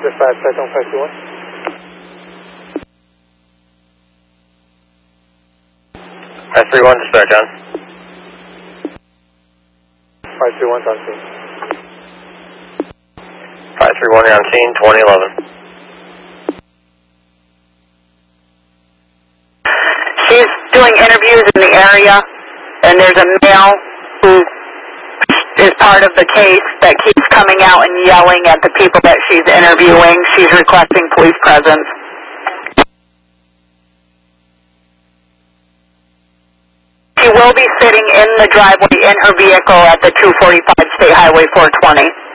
Dispatch, Cyclone 521. 531, dispatch on. 521's on scene. 531, you're on scene, 2011. She's doing interviews in the area, and there's a male who is part of the case that keeps coming out and yelling at the people that she's interviewing. She's requesting police presence. She will be sitting in the driveway in her vehicle at the 245 State Highway 420.